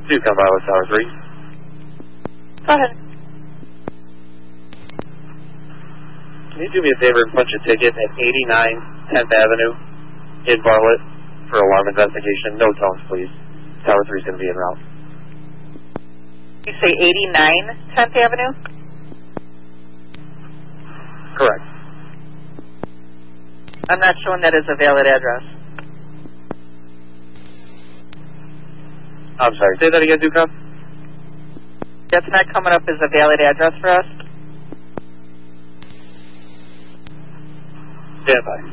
Ducom Violet Tower 3. Go ahead. Can you do me a favor and punch a ticket at 89 10th Avenue in Bartlett for alarm investigation? No tones, please. Tower 3 is going to be en route. You say 89 10th Avenue? Correct. I'm not showing that as a valid address. I'm sorry, say that again, Ducom? That's not coming up as a valid address for us? Stand by.